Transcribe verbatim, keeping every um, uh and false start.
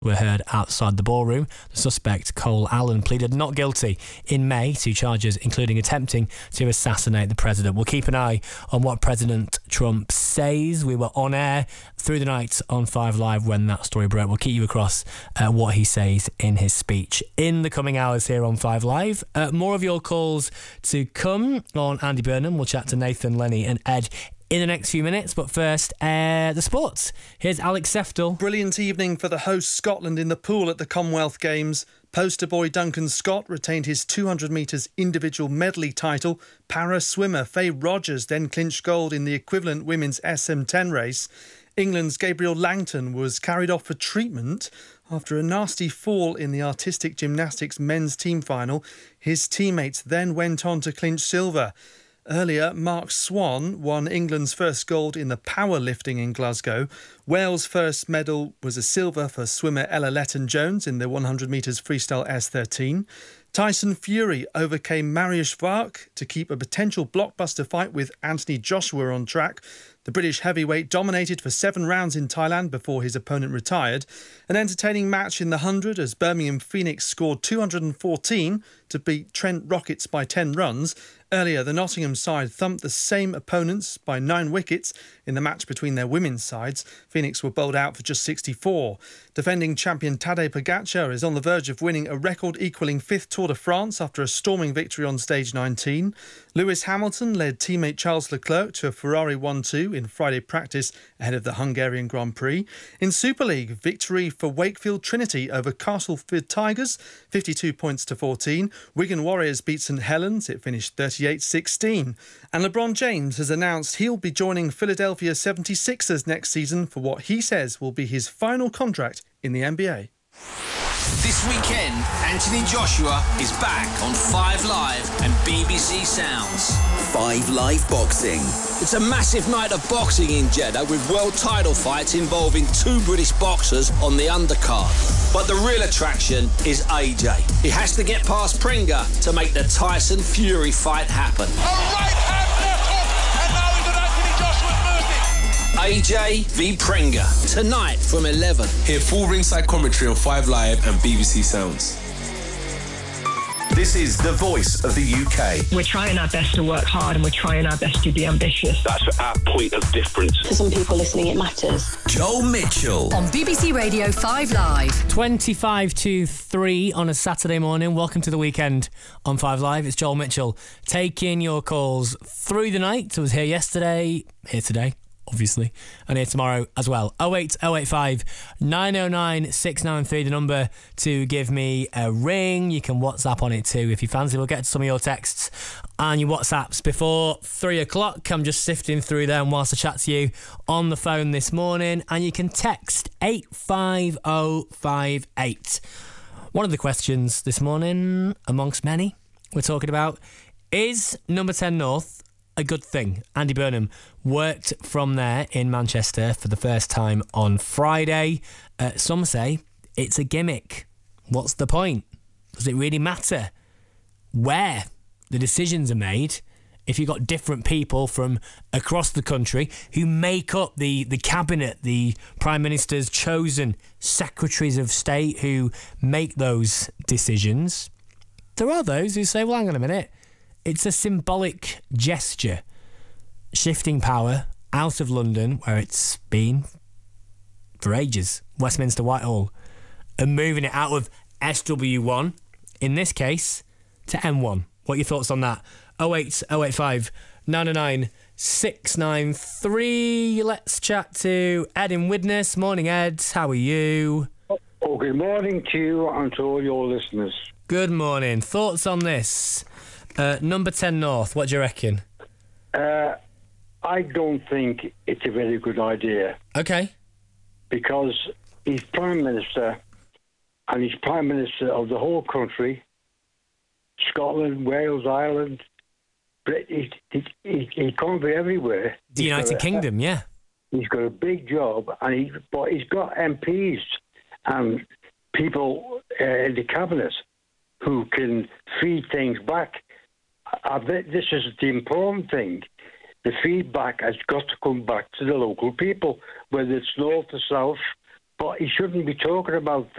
were heard outside the ballroom. The suspect, Cole Allen, pleaded not guilty in May to charges including attempting to assassinate the president. We'll keep an eye on what President Trump says. We were on air through the night on Five Live when that story broke. We'll keep you across uh, what he says in his speech in the coming hours here on Five Live. Uh, more of your calls to come on Andy Burnham. We'll chat to Nathan, Lenny and Ed in the next few minutes, but first, uh, the sports. Here's Alex Seftel. Brilliant evening for the host Scotland in the pool at the Commonwealth Games. Poster boy Duncan Scott retained his two hundred metres individual medley title. Para swimmer Faye Rogers then clinched gold in the equivalent women's S M ten race. England's Gabriel Langton was carried off for treatment after a nasty fall in the artistic gymnastics men's team final. His teammates then went on to clinch silver. Earlier, Mark Swan won England's first gold in the powerlifting in Glasgow. Wales' first medal was a silver for swimmer Ella Letton-Jones in the one hundred metres freestyle S thirteen. Tyson Fury overcame Mariusz Vark to keep a potential blockbuster fight with Anthony Joshua on track. The British heavyweight dominated for seven rounds in Thailand before his opponent retired. An entertaining match in the one hundred as Birmingham Phoenix scored two hundred fourteen to beat Trent Rockets by ten runs. Earlier, the Nottingham side thumped the same opponents by nine wickets in the match between their women's sides. Phoenix were bowled out for just sixty-four. Defending champion Tadej Pogacar is on the verge of winning a record-equalling fifth Tour de France after a storming victory on stage nineteen. Lewis Hamilton led teammate Charles Leclerc to a Ferrari one two in Friday practice ahead of the Hungarian Grand Prix. In Super League, victory for Wakefield Trinity over Castleford Tigers, fifty-two points to fourteen. Wigan Warriors beat St Helens. It finished thirty-eight sixteen. And LeBron James has announced he'll be joining Philadelphia seventy-sixers next season for what he says will be his final contract in the N B A. This weekend, Anthony Joshua is back on Five Live and B B C Sounds. Five Live Boxing. It's a massive night of boxing in Jeddah with world title fights involving two British boxers on the undercard. But the real attraction is A J. He has to get past Pringa to make the Tyson Fury fight happen. A right hand left hook, and now he's at Anthony Joshua's mercy. A J v Pringa, tonight from eleven. Hear full ringside commentary on Five Live and B B C Sounds. This is the voice of the U K. We're trying our best to work hard and we're trying our best to be ambitious. That's our point of difference. For some people listening, it matters. Joel Mitchell. On B B C Radio five Live. twenty-five to three on a Saturday morning. Welcome to the weekend on Five Live. It's Joel Mitchell taking your calls through the night. I was here yesterday, here today, obviously, and here tomorrow as well. oh eight oh eight five nine oh nine six nine three, the number to give me a ring. You can WhatsApp on it too if you fancy. We'll get to some of your texts and your WhatsApps before three o'clock. I'm just sifting through them whilst I chat to you on the phone this morning, and you can text eight five oh five eight. One of the questions this morning, amongst many, we're talking about, is number ten North a good thing? Andy Burnham worked from there in Manchester for the first time on Friday. Uh, some say it's a gimmick. What's the point? Does it really matter where the decisions are made if you've got different people from across the country who make up the, the cabinet, the Prime Minister's chosen secretaries of state who make those decisions? There are those who say, well, hang on a minute, it's a symbolic gesture, shifting power out of London, where it's been for ages, Westminster, Whitehall, and moving it out of S W one, in this case, to M one. What are your thoughts on that? oh eight oh eight five nine oh nine six nine three. Let's chat to Ed in Widnes. Morning, Ed. How are you? Oh, good morning to you and to all your listeners. Good morning. Thoughts on this? Uh, number ten North, what do you reckon? Uh, I don't think it's a very good idea. Okay. Because he's Prime Minister, and he's Prime Minister of the whole country, Scotland, Wales, Ireland, but he, he, he, he can't be everywhere. The United Kingdom, a, yeah. He's got a big job, and he, but he's got M Ps and people uh, in the cabinet who can feed things back. I bet this is the important thing. The feedback has got to come back to the local people, whether it's north or south. But he shouldn't be talking about